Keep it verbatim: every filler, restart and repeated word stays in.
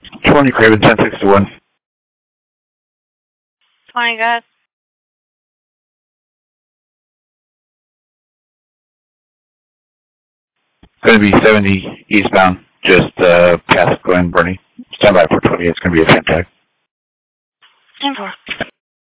twenty Craven, ten sixty-one. twenty, guys. Going to be seventy eastbound, just uh, past Glen Burnie. Stand by for twenty, it's going to be a ten tag. ten four.